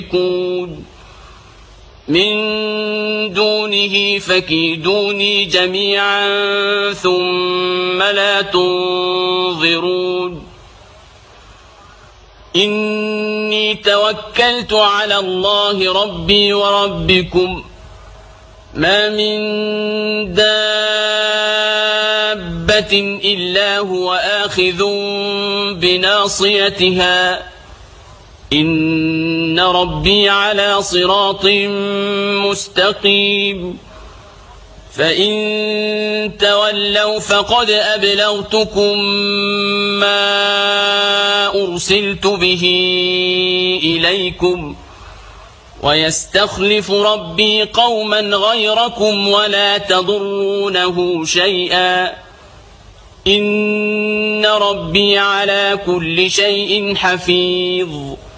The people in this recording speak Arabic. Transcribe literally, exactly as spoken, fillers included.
تشركون من دونه فكيدوني جميعا ثم لا تنظرون إني توكلت على الله ربي وربكم ما من دابة إلا هو آخذ بناصيتها إن ربي على صراط مستقيم فإن تولوا فقد أبلغتكم ما أرسلت به إليكم ويستخلف ربي قوما غيركم ولا تضرونه شيئا إن ربي على كل شيء حفيظ